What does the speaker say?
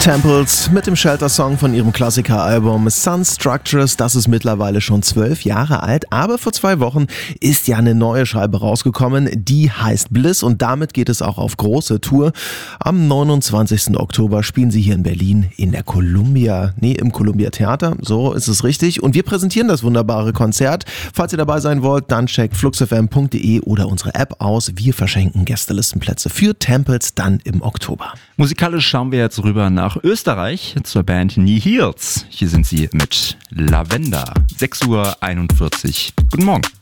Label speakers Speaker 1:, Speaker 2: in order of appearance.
Speaker 1: Temples mit dem Shelter-Song von ihrem Klassiker-Album Sun Structures. Das ist mittlerweile schon 12 Jahre alt, aber vor 2 Wochen ist ja eine neue Scheibe rausgekommen, die heißt Bliss und damit geht es auch auf große Tour. Am 29. Oktober spielen sie hier in Berlin im Columbia Theater, so ist es richtig. Und wir präsentieren das wunderbare Konzert. Falls ihr dabei sein wollt, dann checkt fluxfm.de oder unsere App aus. Wir verschenken Gästelistenplätze für Temples dann im Oktober.
Speaker 2: Musikalisch schauen wir jetzt rüber nach Österreich zur Band Nihils. Hier sind sie mit Lavender. 6:41 Uhr. Guten Morgen.